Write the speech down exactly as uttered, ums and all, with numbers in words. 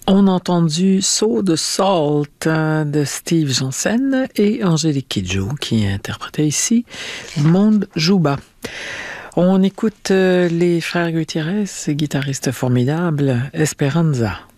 On a entendu Saut de Salt euh, de Steve Janssen et Angélique Kidjo qui interprétait ici Monde Jouba. On écoute euh, les frères Gutiérrez, guitaristes formidables, Esperanza.